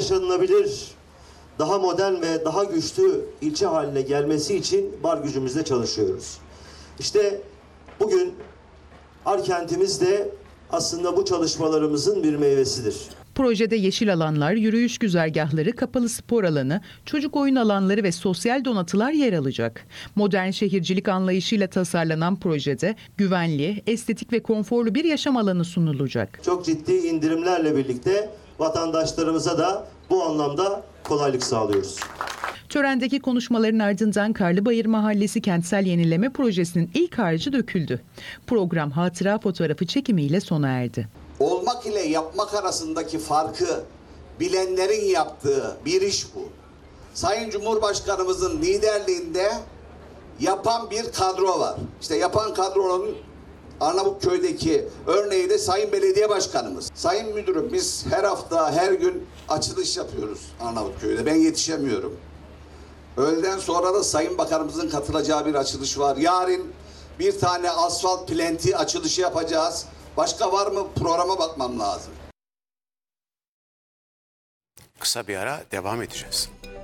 yaşanılabilir, daha modern ve daha güçlü ilçe haline gelmesi için var gücümüzle çalışıyoruz. İşte bugün Arkentimiz de aslında bu çalışmalarımızın bir meyvesidir. Projede yeşil alanlar, yürüyüş güzergahları, kapalı spor alanı, çocuk oyun alanları ve sosyal donatılar yer alacak. Modern şehircilik anlayışıyla tasarlanan projede güvenli, estetik ve konforlu bir yaşam alanı sunulacak. Çok ciddi indirimlerle birlikte vatandaşlarımıza da bu anlamda kolaylık sağlıyoruz. Törendeki konuşmaların ardından Karlıbayır Mahallesi Kentsel Yenileme Projesi'nin ilk harcı döküldü. Program hatıra fotoğrafı çekimiyle sona erdi. Olmak ile yapmak arasındaki farkı bilenlerin yaptığı bir iş bu. Sayın Cumhurbaşkanımızın liderliğinde yapan bir kadro var. İşte yapan kadronun Arnavutköy'deki örneği de Sayın Belediye Başkanımız. Sayın Müdürüm, biz her hafta, her gün açılış yapıyoruz Arnavutköy'de. Ben yetişemiyorum. Öğleden sonra da Sayın Bakanımızın katılacağı bir açılış var. Yarın bir tane asfalt plenti açılışı yapacağız. Başka var mı? Programa bakmam lazım. Kısa bir ara devam edeceğiz.